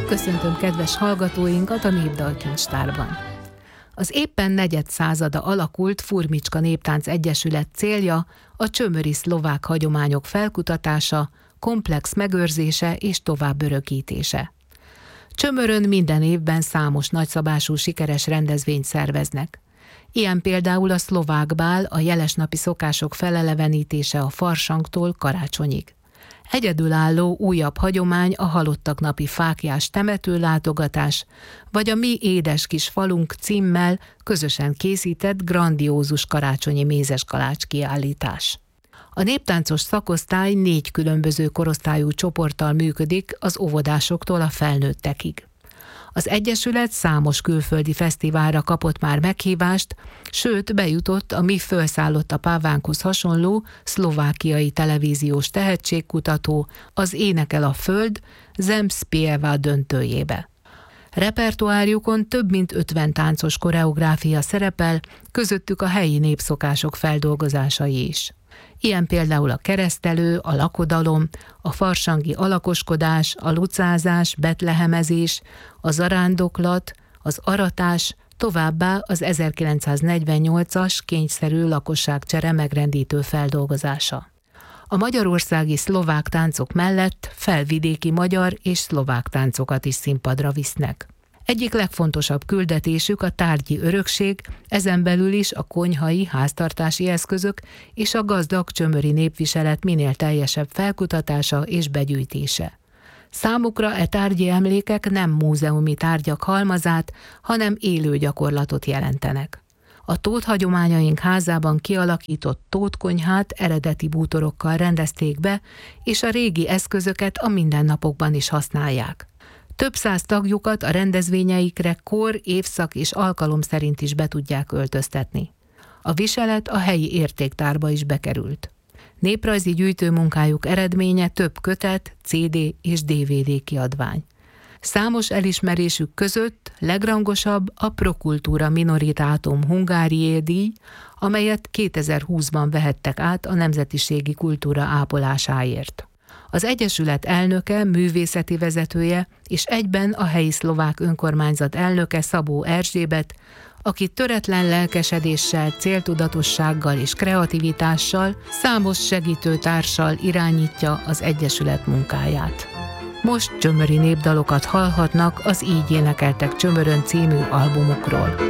Köszöntöm kedves hallgatóinkat a Népdalkincstárban. Az éppen negyedszázada alakult Furmicska Néptánc Egyesület célja a csömöri szlovák hagyományok felkutatása, komplex megőrzése és továbbörökítése. Csömörön minden évben számos nagyszabású sikeres rendezvényt szerveznek. Ilyen például a szlovák bál, a jelesnapi szokások felelevenítése a farsangtól karácsonyig. Egyedülálló újabb hagyomány a halottak napi fáklyás temetőlátogatás, vagy a Mi édes kis falunk címmel közösen készített grandiózus karácsonyi mézeskalács kiállítás. A néptáncos szakosztály 4 különböző korosztályú csoporttal működik az óvodásoktól a felnőttekig. Az Egyesület számos külföldi fesztiválra kapott már meghívást, sőt bejutott a Mi fölszállott a pávánkhoz hasonló szlovákiai televíziós tehetségkutató, az Énekel a Föld Zem Spieva döntőjébe. Repertoárjukon több mint 50 táncos koreográfia szerepel, közöttük a helyi népszokások feldolgozásai is. Ilyen például a keresztelő, a lakodalom, a farsangi alakoskodás, a lucázás, betlehemezés, a zarándoklat, az aratás, továbbá az 1948-as kényszerű lakosságcsere megrendítő feldolgozása. A magyarországi szlovák táncok mellett felvidéki magyar és szlovák táncokat is színpadra visznek. Egyik legfontosabb küldetésük a tárgyi örökség, ezen belül is a konyhai, háztartási eszközök és a gazdag csömöri népviselet minél teljesebb felkutatása és begyűjtése. Számukra e tárgyi emlékek nem múzeumi tárgyak halmazát, hanem élő gyakorlatot jelentenek. A tóthagyományaink házában kialakított tótkonyhát eredeti bútorokkal rendezték be, és a régi eszközöket a mindennapokban is használják. Több száz tagjukat a rendezvényeikre kor, évszak és alkalom szerint is be tudják öltöztetni. A viselet a helyi értéktárba is bekerült. Néprajzi gyűjtőmunkájuk eredménye több kötet, CD és DVD kiadvány. Számos elismerésük között legrangosabb a Prokultúra Minoritatum Hungariae díj, amelyet 2020-ban vehettek át a nemzetiségi kultúra ápolásáért. Az Egyesület elnöke, művészeti vezetője és egyben a helyi szlovák önkormányzat elnöke Szabó Erzsébet, aki töretlen lelkesedéssel, céltudatossággal és kreativitással, számos segítőtársal irányítja az Egyesület munkáját. Most csömöri népdalokat hallhatnak az Így énekeltek Csömörön című albumukról.